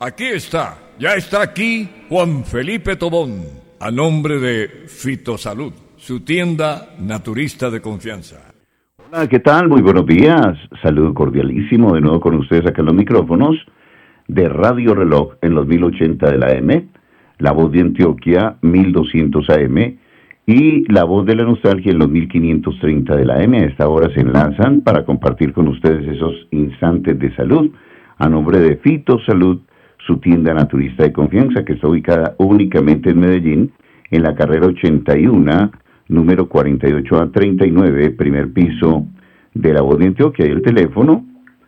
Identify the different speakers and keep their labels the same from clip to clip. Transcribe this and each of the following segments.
Speaker 1: Aquí está, ya está aquí Juan Felipe Tobón, a nombre de Fitosalud, su tienda naturista de confianza.
Speaker 2: Hola, ¿qué tal? Muy buenos días. Saludo cordialísimo de nuevo con ustedes acá en los micrófonos de Radio Reloj en los 1080 de la AM, La Voz de Antioquia 1200 AM y La Voz de la Nostalgia en los 1530 de la AM. A esta hora se enlazan para compartir con ustedes esos instantes de salud a nombre de Fitosalud, su tienda naturista de confianza, que está ubicada únicamente en Medellín, en la carrera 81, número 48A39, primer piso de La Voz de Antioquia. Y el teléfono,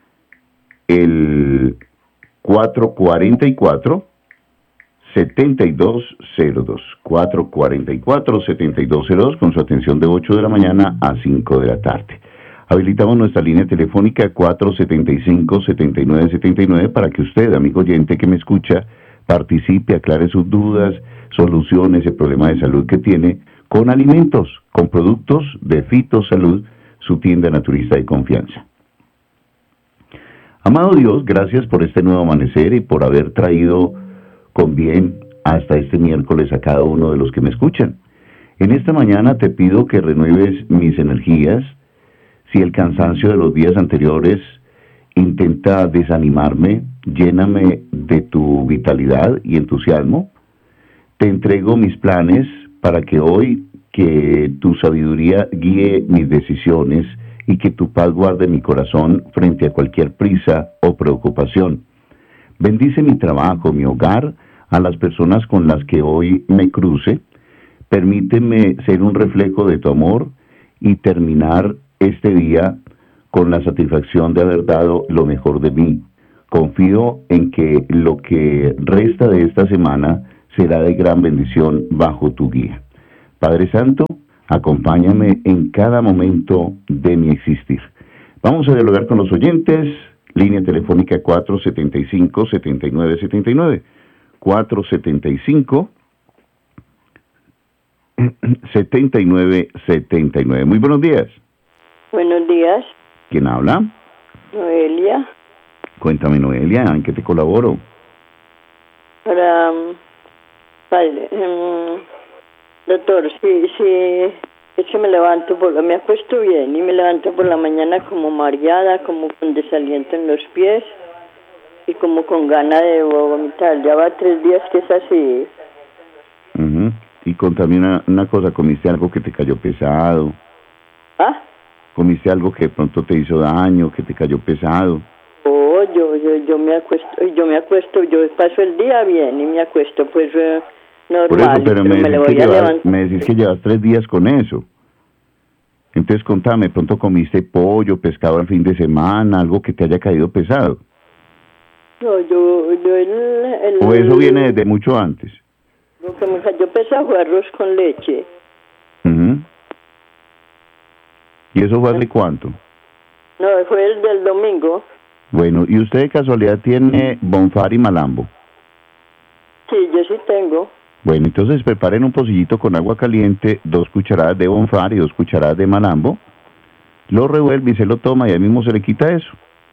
Speaker 2: el 444-7202, 444-7202, con su atención de 8 de la mañana a 5 de la tarde. Habilitamos nuestra línea telefónica 475-7979 para que usted, amigo oyente que me escucha, participe, aclare sus dudas, solucione ese problema de salud que tiene con alimentos, con productos de Fitosalud, su tienda naturista de confianza. Amado Dios, gracias por este nuevo amanecer y por haber traído con bien hasta este miércoles a cada uno de los que me escuchan. En esta mañana te pido que renueves mis energías. Si el cansancio de los días anteriores intenta desanimarme, lléname de tu vitalidad y entusiasmo. Te entrego mis planes para que hoy, que tu sabiduría guíe mis decisiones y que tu paz guarde mi corazón frente a cualquier prisa o preocupación. Bendice mi trabajo, mi hogar, a las personas con las que hoy me cruce. Permíteme ser un reflejo de tu amor y terminar este día con la satisfacción de haber dado lo mejor de mí. Confío en que lo que resta de esta semana será de gran bendición bajo tu guía. Padre Santo, acompáñame en cada momento de mi existir. Vamos a dialogar con los oyentes. Línea telefónica 475-7979. 475-7979. Muy buenos días.
Speaker 3: Buenos días.
Speaker 2: ¿Quién habla?
Speaker 3: Noelia.
Speaker 2: Cuéntame, Noelia, ¿en qué te colaboro?
Speaker 3: Padre, doctor, sí, es que me acuesto bien y me levanto por la mañana como mareada, como con desaliento en los pies y como con ganas de vomitar. Ya va 3 días que es así.
Speaker 2: Y contame una cosa, ¿comiste algo que te cayó pesado?
Speaker 3: ¿Ah?
Speaker 2: ¿Comiste algo que de pronto te hizo daño, que te cayó pesado?
Speaker 3: Oh, yo me acuesto, yo paso el día bien y me acuesto pues normal.
Speaker 2: Por eso, pero me decís que llevas 3 días con eso. Entonces contame, ¿de pronto comiste pollo, pescado al fin de semana, algo que te haya caído pesado?
Speaker 3: No,
Speaker 2: ¿O eso viene desde mucho antes?
Speaker 3: Lo que me cayó pesado fue arroz con leche.
Speaker 2: ¿Y eso fue hace cuánto?
Speaker 3: No, fue el del domingo.
Speaker 2: Bueno, ¿y usted de casualidad tiene Bonfar y Malambo?
Speaker 3: Sí, yo sí tengo.
Speaker 2: Bueno, entonces preparen un pocillito con agua caliente, 2 cucharadas de Bonfar y 2 cucharadas de Malambo. Lo revuelve y se lo toma y ahí mismo se le quita eso.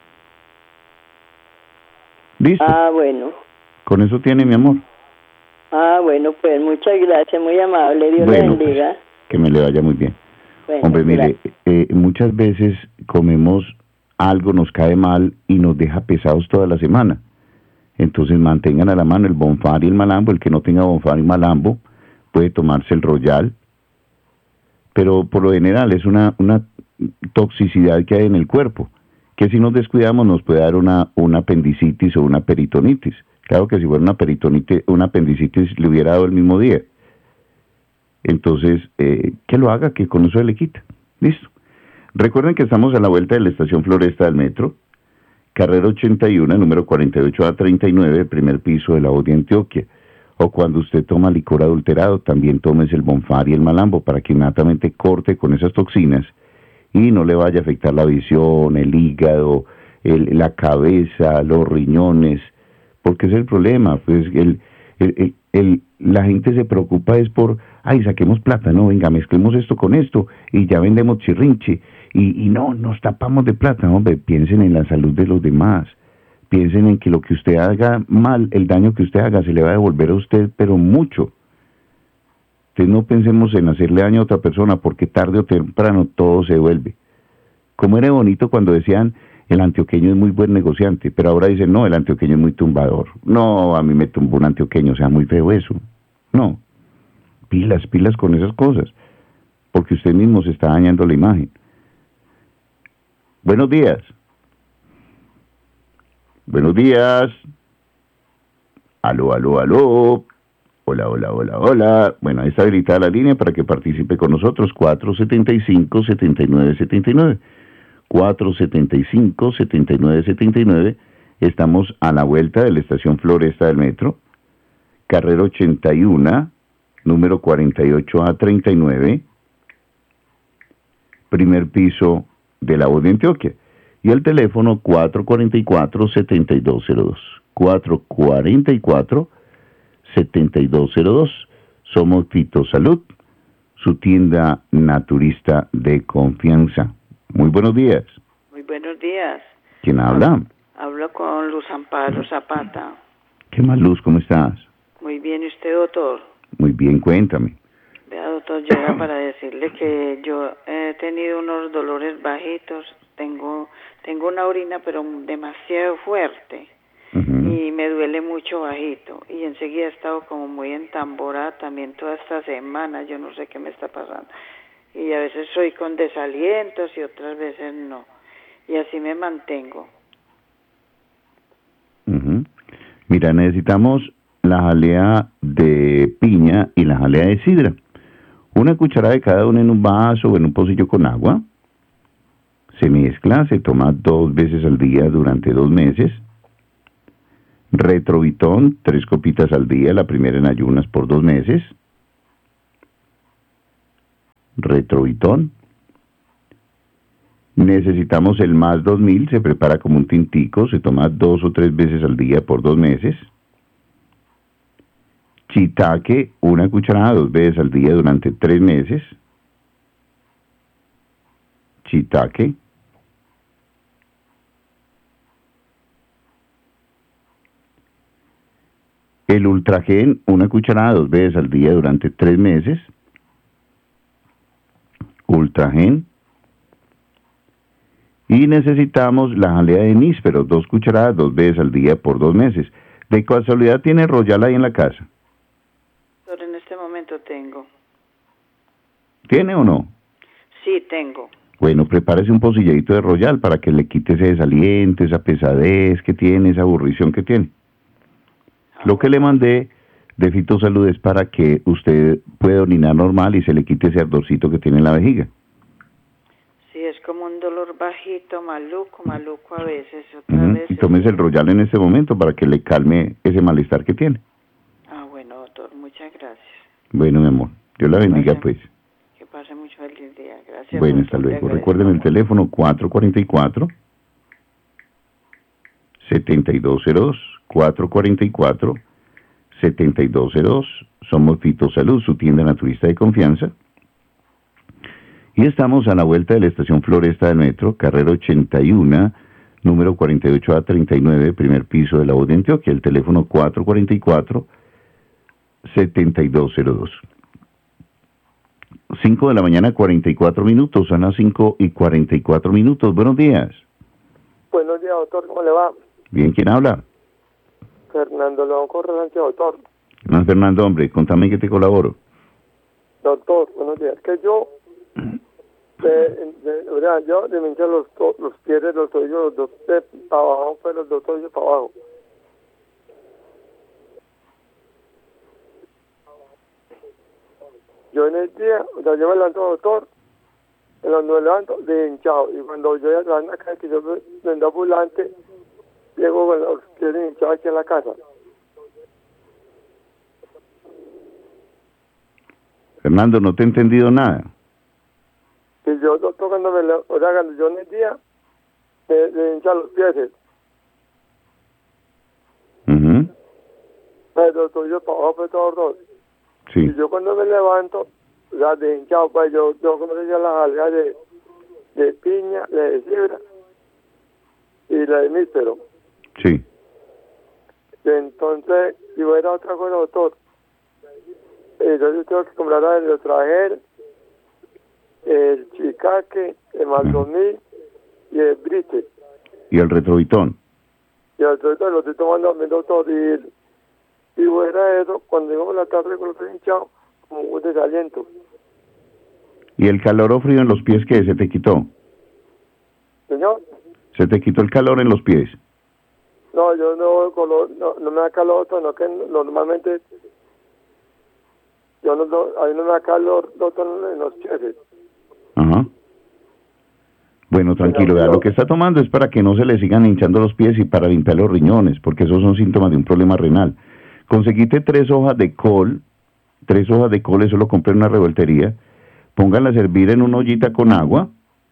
Speaker 2: ¿Listo?
Speaker 3: Ah, bueno.
Speaker 2: Con eso tiene, mi amor.
Speaker 3: Ah, bueno, pues muchas gracias, muy amable. Dios le bendiga.
Speaker 2: Pues, que me le vaya muy bien. Bueno, hombre, mire, muchas veces comemos algo, nos cae mal y nos deja pesados toda la semana. Entonces mantengan a la mano el Bonfar y el Malambo. El que no tenga Bonfar y Malambo puede tomarse el Royal. Pero por lo general es una toxicidad que hay en el cuerpo, que si nos descuidamos nos puede dar una apendicitis o una peritonitis. Claro que si fuera una apendicitis le hubiera dado el mismo día. Entonces, que lo haga, que con eso le quita. Listo. Recuerden que estamos a la vuelta de la estación Floresta del Metro, carrera 81, número 48A39, primer piso de La Voz de Antioquia. O cuando usted toma licor adulterado, también tomes el Bonfar y el Malambo para que inmediatamente corte con esas toxinas y no le vaya a afectar la visión, el hígado, la cabeza, los riñones, porque es el problema. Pues la gente se preocupa es por, saquemos plata, no, venga, mezclemos esto con esto y ya vendemos chirrinche y no, nos tapamos de plata. Hombre, piensen en la salud de los demás, piensen en que lo que usted haga mal, el daño que usted haga, se le va a devolver a usted, pero mucho. Entonces no pensemos en hacerle daño a otra persona, porque tarde o temprano todo se vuelve. Como era bonito cuando decían, el antioqueño es muy buen negociante, pero ahora dicen, no, el antioqueño es muy tumbador. No, a mí me tumbó un antioqueño, o sea, muy feo eso. No, pilas con esas cosas, porque usted mismo se está dañando la imagen. Buenos días. Buenos días. Aló. Hola. Bueno, ahí está habilitada la línea para que participe con nosotros. 475-7979. 475-7979. Estamos a la vuelta de la estación Floresta del Metro. Carrera 81, número 48A39. Primer piso de La Voz de Antioquia. Y el teléfono 444-7202. 444-7202. Somos Fitosalud, su tienda naturista de confianza. Muy buenos días.
Speaker 4: Muy buenos días.
Speaker 2: ¿Quién habla?
Speaker 4: Hablo con Luz Amparo Zapata.
Speaker 2: ¿Qué más, Luz? ¿Cómo estás?
Speaker 4: Muy bien, ¿y usted, doctor?
Speaker 2: Muy bien, cuéntame.
Speaker 4: Vea, doctor, yo era para decirle que yo he tenido unos dolores bajitos. Tengo una orina, pero demasiado fuerte. Y me duele mucho bajito. Y enseguida he estado como muy entamborada también toda esta semana. Yo no sé qué me está pasando. Y a veces soy con desalientos y otras veces no. Y así me mantengo.
Speaker 2: Mira, necesitamos la jalea de piña y la jalea de sidra. Una cucharada de cada una en un vaso o en un pocillo con agua. Se mezcla, se toma 2 veces al día durante 2 meses. Retrovitón, 3 copitas al día, la primera en ayunas por 2 meses. Retrovitón. Necesitamos el más 2000, se prepara como un tintico, se toma 2 o 3 veces al día por 2 meses. Shiitake, 1 cucharada 2 veces al día durante 3 meses. Shiitake. El Ultragen, 1 cucharada 2 veces al día durante 3 meses. Ultragen. Y necesitamos la jalea de níspero, 2 cucharadas 2 veces al día por 2 meses. ¿De casualidad tiene Royal ahí en la casa?
Speaker 4: Pero en este momento tengo.
Speaker 2: ¿Tiene o no?
Speaker 4: Sí, tengo.
Speaker 2: Bueno, prepárese un pocilladito de Royal para que le quite ese desaliento, esa pesadez que tiene, esa aburrición que tiene. Lo que le mandé de Fitosalud es para que usted pueda orinar normal y se le quite ese ardorcito que tiene en la vejiga.
Speaker 4: Sí, es como un dolor bajito, maluco a veces. Otras veces.
Speaker 2: Tómese el Royal en este momento para que le calme ese malestar que tiene.
Speaker 4: Ah, bueno, doctor, muchas gracias.
Speaker 2: Bueno, mi amor, Dios la bendiga, pues.
Speaker 4: Que pase mucho feliz día. Gracias.
Speaker 2: Bueno, hasta luego. Recuerden el teléfono 444-7202. 444-7202. Somos Fitosalud, su tienda naturista de confianza. Y estamos a la vuelta de la estación Floresta del Metro, carrera 81, número 48A39, primer piso de La Voz de Antioquia. El teléfono 444-7202. 5 de la mañana, 44 minutos. Son las 5:44. Buenos días.
Speaker 5: Buenos días, doctor. ¿Cómo le va?
Speaker 2: Bien, ¿quién habla?
Speaker 5: Fernando León Corralante, doctor.
Speaker 2: Fernando, hombre, contame que te colaboro.
Speaker 5: Doctor, buenos días. Que yo, yo me hinché los pies de los tobillos, los dos para abajo, pues los dos tobillos para abajo. Yo en el día, yo me levanto, doctor, cuando me levanto, de hinchado. Y cuando yo ya en la calle, que yo vendo ambulante, llego con los pies hinchados aquí en la casa.
Speaker 2: Fernando, no te he entendido nada.
Speaker 5: Y yo, doctor, cuando cuando yo en el día, me hinchan los pies. Doctor, yo para abajo, pues todos dos.
Speaker 2: Sí.
Speaker 5: Y yo cuando me levanto, ya de hinchado, pues yo como decía la jalea de piña, la de sidra y la de níspero.
Speaker 2: Sí.
Speaker 5: Entonces, si fuera otra cosa, doctor, entonces tengo que comprar el Leotrager, el Chicaque, el Maldonil y el Brite.
Speaker 2: ¿Y el Retrovitón?
Speaker 5: Y el Retrovitón lo estoy tomando también, doctor. Y fuera de eso, cuando llegamos a la tarde con los hinchados, como un desaliento.
Speaker 2: ¿Y el calor o frío en los pies qué? ¿Se te quitó?
Speaker 5: ¿Señor?
Speaker 2: ¿Se te quitó el calor en los pies?
Speaker 5: No, yo no me da calor, sino que normalmente a mí no me da calor, doctor, en los pies.
Speaker 2: Ajá. Bueno, tranquilo, vea, lo que está tomando es para que no se le sigan hinchando los pies y para limpiar los riñones, porque esos son síntomas de un problema renal. Conseguite 3 hojas de col, eso lo compré en una revoltería, pónganlas a hervir en una ollita con agua,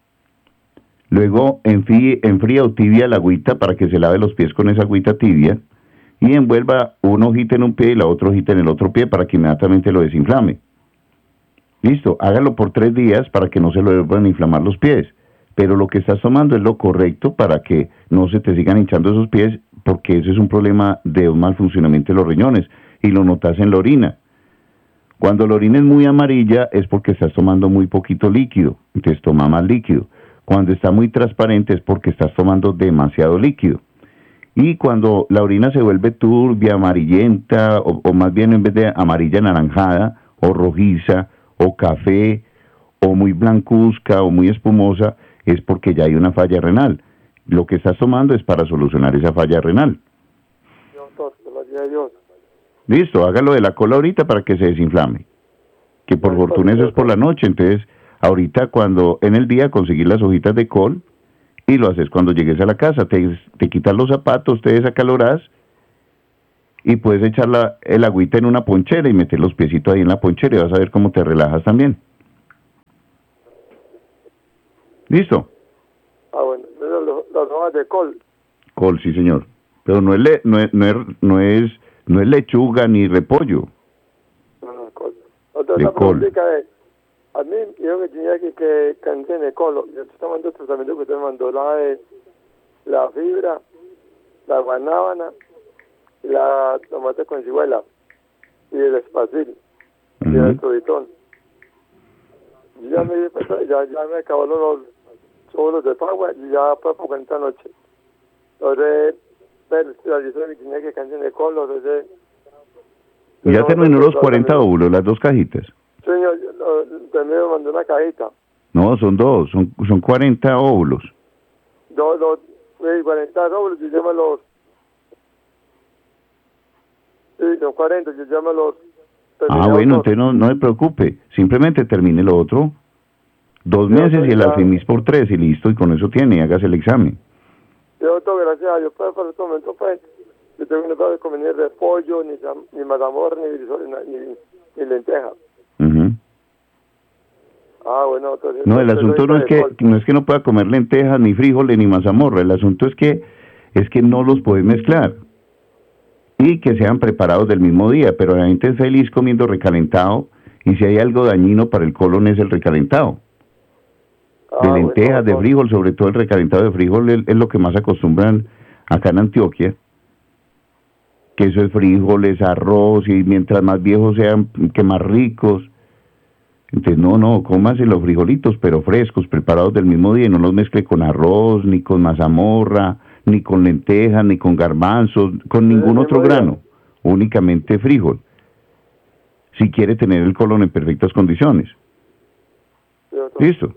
Speaker 2: luego enfría o tibia la agüita para que se lave los pies con esa agüita tibia, y envuelva una hojita en un pie y la otra hojita en el otro pie para que inmediatamente lo desinflame. Listo, hágalo por 3 días para que no se lo vuelvan a inflamar los pies. Pero lo que estás tomando es lo correcto para que no se te sigan hinchando esos pies, porque ese es un problema de un mal funcionamiento de los riñones, y lo notas en la orina. Cuando la orina es muy amarilla es porque estás tomando muy poquito líquido, entonces toma más líquido. Cuando está muy transparente es porque estás tomando demasiado líquido. Y cuando la orina se vuelve turbia, amarillenta, o más bien en vez de amarilla, anaranjada, o rojiza, o café, o muy blancuzca, o muy espumosa, es porque ya hay una falla renal. Lo que estás tomando es para solucionar esa falla renal. Listo, hágalo de la cola ahorita para que se desinflame. Que por fortuna eso es por la noche, entonces ahorita cuando en el día conseguir las hojitas de col y lo haces cuando llegues a la casa, te quitas los zapatos, te desacaloras y puedes echar el agüita en una ponchera y meter los piecitos ahí en la ponchera y vas a ver cómo te relajas también. ¿Listo?
Speaker 5: Ah, bueno, las hojas de col.
Speaker 2: Col, sí, señor. Pero no es lechuga ni repollo.
Speaker 5: No, col. Otra pregunta es, a mí, yo que tenía que cansé de colo. Yo estoy tomando el tratamiento que usted me mandó, la fibra, la guanábana, la tomate con ciruela y el espacil y el tobitón. Ya me acabó los solos de pagua y ya fue por esta noche. Entonces, yo tenía que cansar de colo, entonces...
Speaker 2: ¿Ya terminó los 40 óvulos, las 2 cajitas?
Speaker 5: Señor, usted me mandó una cajita.
Speaker 2: No, son 2, son 40 óvulos.
Speaker 5: 40 óvulos, yo llamo los... Sí, son 40, yo llamo los...
Speaker 2: Bueno, entonces no se preocupe, simplemente termine lo otro. 2 meses y el alfimis por 3 y listo, y con eso tiene, hágase el examen.
Speaker 5: Yo, doctor, gracias a Dios, para este momento, pues, yo tengo que no comer ni repollo, ni mazamorra, ni lenteja. Bueno, entonces... No,
Speaker 2: el asunto no es que no pueda comer lentejas, ni frijoles, ni mazamorra, el asunto es que no los puede mezclar. Y que sean preparados del mismo día, pero la gente es feliz comiendo recalentado, y si hay algo dañino para el colon es el recalentado. De lentejas, de frijol, sobre todo el recalentado de frijol es lo que más acostumbran acá en Antioquia, que eso es frijoles, arroz, y mientras más viejos sean, que más ricos. Entonces no, cómase los frijolitos, pero frescos, preparados del mismo día, y no los mezcle con arroz, ni con mazamorra, ni con lentejas, ni con garbanzos, con ningún otro grano, únicamente frijol, si quiere tener el colon en perfectas condiciones. ¿Listo?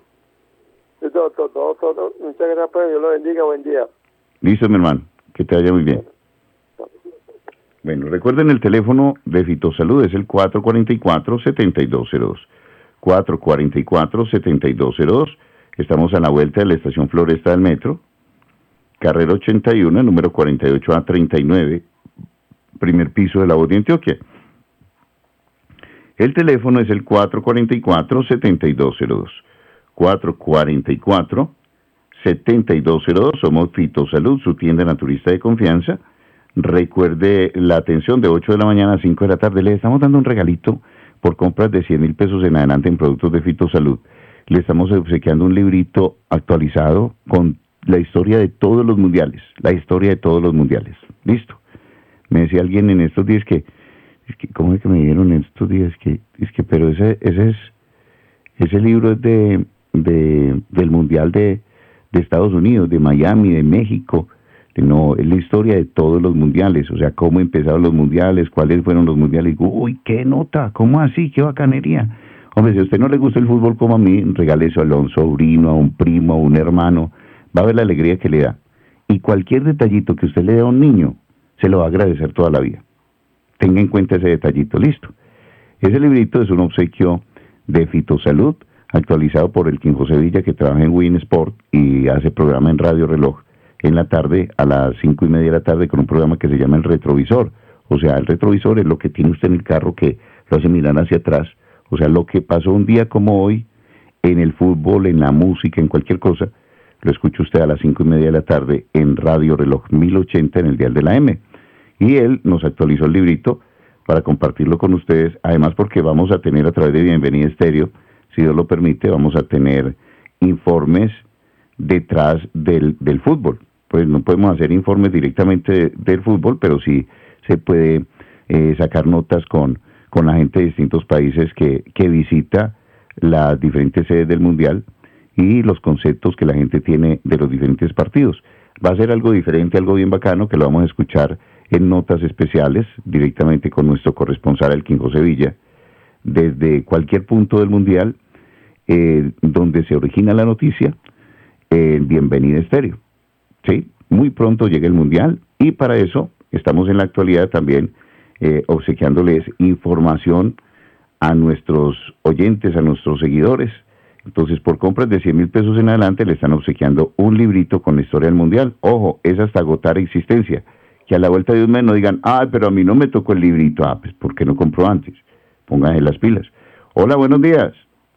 Speaker 5: Muchas gracias, Dios lo bendiga, buen día.
Speaker 2: Listo, mi hermano, que te vaya muy bien. Bueno, recuerden el teléfono de Fitosalud, es el 444-7202. 444-7202. Estamos a la vuelta de la estación Floresta del Metro, carrera 81, número 48A39, primer piso de la voz de Antioquia. El teléfono es el 444-7202. 444-7202. Somos Fitosalud, su tienda naturista de confianza. Recuerde la atención de 8 de la mañana a 5 de la tarde. Le estamos dando un regalito por compras de 100,000 pesos en adelante en productos de Fitosalud. Le estamos obsequiando un librito actualizado con la historia de todos los mundiales, listo. Me decía alguien en estos días ¿cómo es que me dijeron en estos días? Pero ese libro es del mundial de Estados Unidos, de Miami, de México. No, es la historia de todos los mundiales, o sea, cómo empezaron los mundiales, cuáles fueron los mundiales. Uy, qué nota, ¿cómo así? Qué bacanería. Hombre, si a usted no le gusta el fútbol como a mí, regale eso a un sobrino, a un primo, a un hermano, va a ver la alegría que le da. Y cualquier detallito que usted le dé a un niño, se lo va a agradecer toda la vida. Tenga en cuenta ese detallito, listo. Ese librito es un obsequio de Fitosalud, actualizado por el King José Villa, que trabaja en Win Sport y hace programa en Radio Reloj en la tarde, a las 5:30 de la tarde, con un programa que se llama El Retrovisor. O sea, el retrovisor es lo que tiene usted en el carro que lo hace mirar hacia atrás. O sea, lo que pasó un día como hoy, en el fútbol, en la música, en cualquier cosa, lo escucha usted a las 5:30 de la tarde en Radio Reloj 1080 en el dial de la M. Y él nos actualizó el librito para compartirlo con ustedes, además porque vamos a tener a través de Bienvenida Estéreo, si Dios lo permite, vamos a tener informes detrás del fútbol. Pues no podemos hacer informes directamente del fútbol, pero sí se puede sacar notas con la gente de distintos países que visita las diferentes sedes del Mundial y los conceptos que la gente tiene de los diferentes partidos. Va a ser algo diferente, algo bien bacano, que lo vamos a escuchar en notas especiales, directamente con nuestro corresponsal, el King José Villa, desde cualquier punto del Mundial, donde se origina la noticia, en Bienvenida Estéreo. Sí, muy pronto llega el Mundial, y para eso estamos en la actualidad también obsequiándoles información a nuestros oyentes, a nuestros seguidores. Entonces, por compras de 100,000 pesos en adelante, le están obsequiando un librito con la historia del Mundial. Ojo, es hasta agotar existencia. Que a la vuelta de un mes no digan, pero a mí no me tocó el librito. Pues, ¿por qué no compró antes? Pónganse las pilas. Hola, buenos días.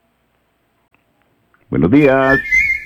Speaker 2: Buenos días.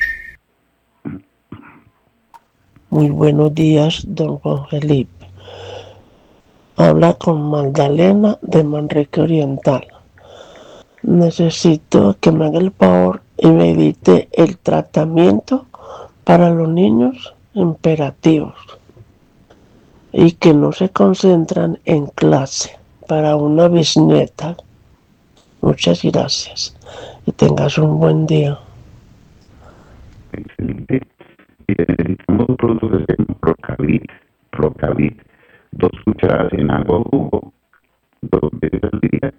Speaker 6: Muy buenos días, don Juan Felipe. Habla con Magdalena de Manrique Oriental. Necesito que me haga el favor y me edite el tratamiento para los niños imperativos y que no se concentran en clase, para una bisnieta. Muchas gracias y tengas un buen día.
Speaker 2: Excelente. Y necesitamos productos que se llaman Procavit, 2 cucharadas en agua o jugo, 2 veces al día,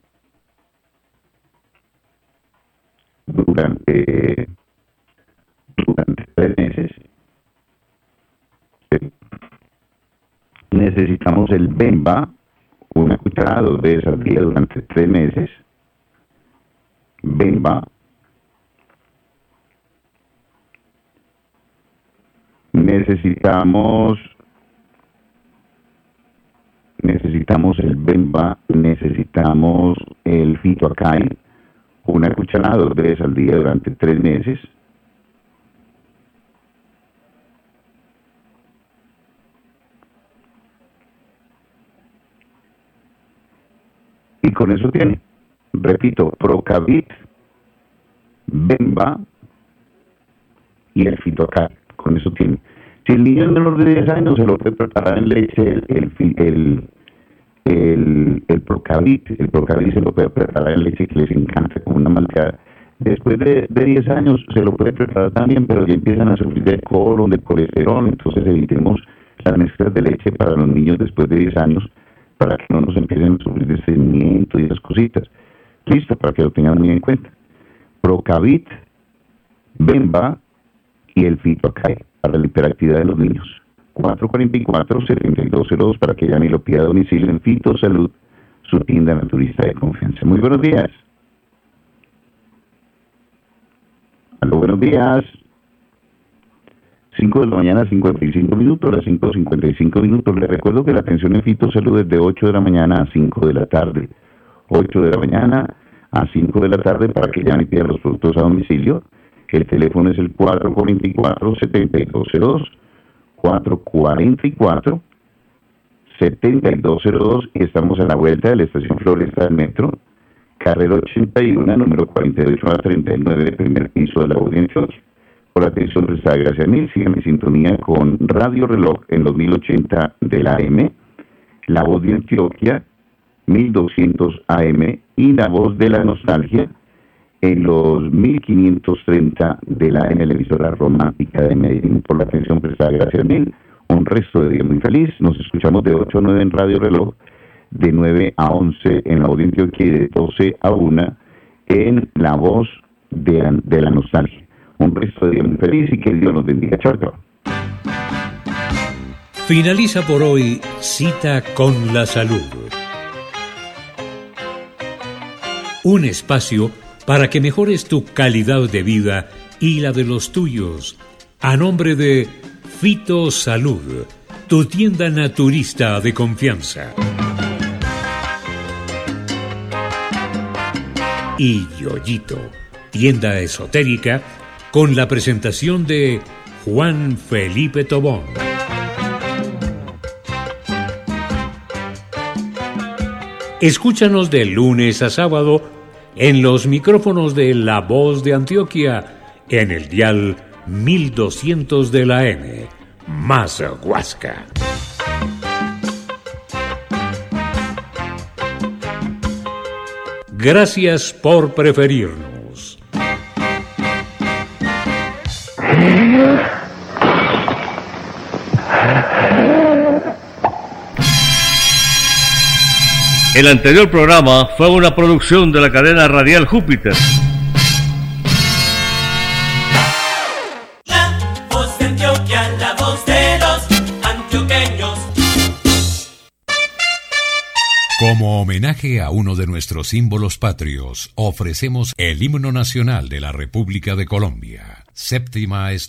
Speaker 2: durante 3 meses. Necesitamos el Bemba, 1 cucharada 2 veces al día durante 3 meses. Bemba. Necesitamos el Bemba, necesitamos el Fitoacay, 1 cucharada 2 veces al día durante 3 meses. Y con eso tiene, repito, Procavit, Bemba y el Fitoacay. Con eso tiene. Si el niño es menor de 10 años, se lo puede preparar en leche el Procavit. El Procavit se lo puede preparar en leche, que les encanta, como una malteada. Después de 10 años se lo puede preparar también, pero ya empiezan a sufrir de colon, de colesterol. Entonces evitemos las mezclas de leche para los niños después de 10 años, para que no nos empiecen a sufrir de estreñimiento y esas cositas. Listo, para que lo tengan muy en cuenta. Procavit, Bemba y el Fitoacay para la hiperactividad de los niños. 444-7202 para que llame y lo pida a domicilio en Fitosalud, su tienda naturista de confianza. Muy buenos días. Aló, buenos días. 5 de la mañana, 55 minutos, las 5:55 minutos. Les recuerdo que la atención en Fitosalud es de 8 de la mañana a 5 de la tarde. 8 de la mañana a 5 de la tarde para que llame y pida los productos a domicilio. El teléfono es el 444-7202, 444-7202, y estamos a la vuelta de la estación Floresta del Metro, carrera 81, número 48 a 39, primer piso de la U 18. por la atención prestada. Gracias mil. Síganme en sintonía con Radio Reloj en los 1080 de la AM, La Voz de Antioquia, 1200 AM, y La Voz de la Nostalgia en los 1530 de la AM, la emisora romántica de Medellín. Por la atención prestada. Gracias mil. Un resto de día muy feliz. Nos escuchamos de 8 a 9 en Radio Reloj, de 9 a 11 en La Voz de Antioquia y de 12 a 1 en La Voz de la Nostalgia. Un resto de día muy feliz y que Dios nos bendiga. Chao, chao.
Speaker 7: Finaliza por hoy Cita con la Salud. Un espacio para que mejores tu calidad de vida y la de los tuyos. A nombre de Fito Salud, tu tienda naturista de confianza. Y Yoyito, tienda esotérica, con la presentación de Juan Felipe Tobón. Escúchanos de lunes a sábado en los micrófonos de La Voz de Antioquia, en el dial 1200 de la M, más Huasca. Gracias por preferirnos.
Speaker 8: El anterior programa fue una producción de la cadena radial Júpiter.
Speaker 9: La Voz de Antioquia, la voz de los antioqueños.
Speaker 7: Como homenaje a uno de nuestros símbolos patrios, ofrecemos el himno nacional de la República de Colombia, séptima estrofa.